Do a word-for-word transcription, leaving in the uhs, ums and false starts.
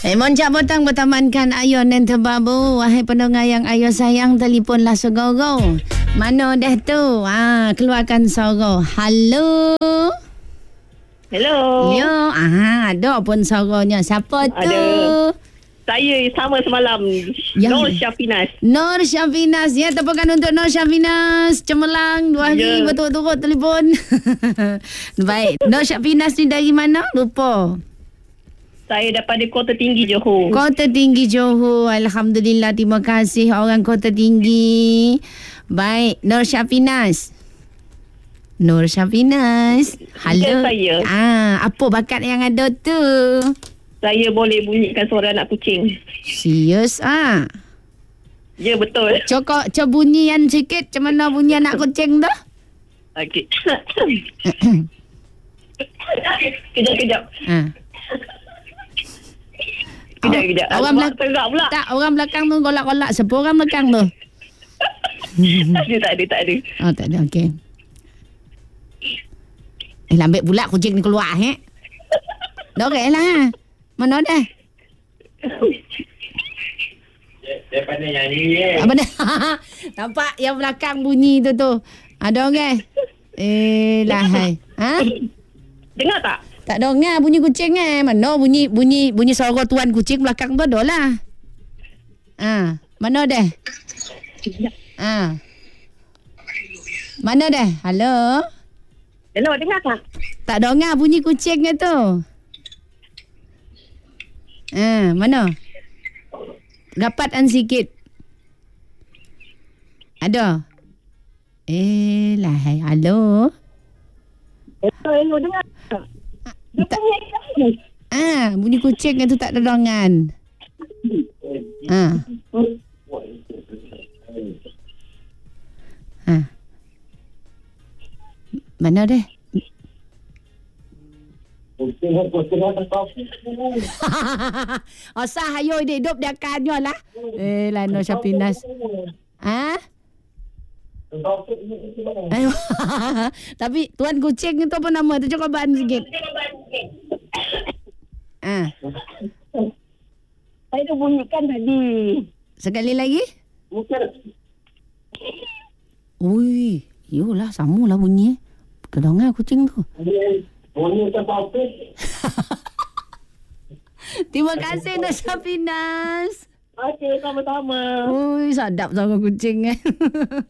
Eh, moncak botang bertamankan ayon dan terbabu. Wahai pendengar yang ayo sayang, telefonlah segoro. Mana dah tu? Ah, keluarkan suara. Halo. Hello. Yo, ah, ada pun suaranya. Siapa tu? Ada. Saya sama semalam. Yang... Nur Syafinas. Nur Syafinas. Ya, tepukan untuk Nur Syafinas. Cemerlang. Dua hari Ya. betul-betul telefon. Baik. Nur Syafinas ni dari mana? Lupa. Saya daripada Kota Tinggi, Johor. Kota Tinggi Johor. Alhamdulillah. Terima kasih orang Kota Tinggi. Baik. Nur Syafinas. Nur Syafinas. Halo. Saya. Ah, apa bakat yang ada tu? Saya boleh bunyikan suara anak kucing. Serius ah. Ya, betul. Cokok, coba bunyian sikit. Macam mana bunyi anak kucing tu? Okey. Kejap-kejap. Ah. Kejap-kejap. Orang Alamak, belakang tegak pula. tak, orang belakang tu golak-golak. Siapa orang belakang tu? Tak ada, tak ada, tak ada. Oh, tak ada. Okey. Eh, lambat pula kucing ni keluar, eh? Dorek lah. Mana dah? Dia pandai nyanyi eh. Apa dah? Nampak yang belakang bunyi tu tu. Ada orang? Eh, lahai. Ha? Dengar tak? Tak dengar bunyi kucing eh. Mana bunyi bunyi bunyi suara tuan kucing belakang tu ada lah. Ha, mana dah? Ha. Mana dah? Halo? Hello, dengar tak? Tak dengar bunyi kucing ke tu? Ha, mana? Rapatkan sikit. Ada? Eh, lahai. Halo? Hello, hello, dengar tak? Dia Tak. punya ni. Ah, bunyi kucing tu tak ada dengan. Ah. Ha. Mana deh? Osah ayo hidup dia kanyo lah. Eh, lah no Syafinas. Ha? Ayo. Tapi tuan kucing itu apa nama tu? Cuba ban sikit. Ah, Saya dah bunyikan tadi. sekali lagi. Bukan. Ui, yolah sama lah bunyi. Kedengar kucing tu. Bunyi apa? Terima kasih Nur Syafinas. Okey, sama-sama. Ui, sedap sama kucing eh.